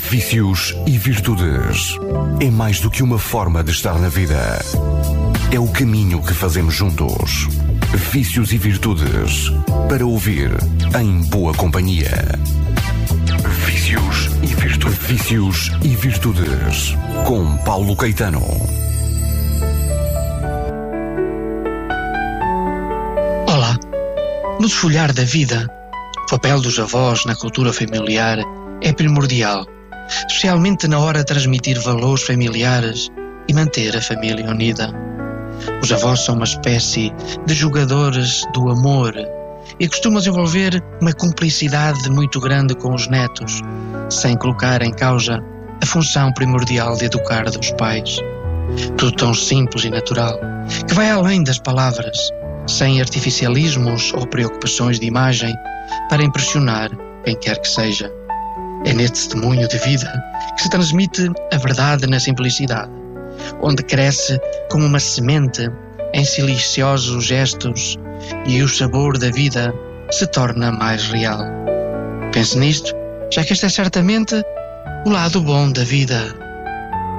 Vícios e virtudes. É mais do que uma forma de estar na vida. É o caminho que fazemos juntos. Vícios e virtudes. Para ouvir em boa companhia. Vícios e virtudes. Vícios e virtudes. Com Paulo Caetano. Olá. No desfolhar da vida, o papel dos avós na cultura familiar é primordial, especialmente na hora de transmitir valores familiares e manter a família unida. Os avós são uma espécie de jogadores do amor e costumam desenvolver uma cumplicidade muito grande com os netos, sem colocar em causa a função primordial de educar dos pais. Tudo tão simples e natural, que vai além das palavras, sem artificialismos ou preocupações de imagem para impressionar quem quer que seja. É neste testemunho de vida que se transmite a verdade na simplicidade, onde cresce como uma semente em silenciosos gestos e o sabor da vida se torna mais real. Pense nisto, já que este é certamente o lado bom da vida.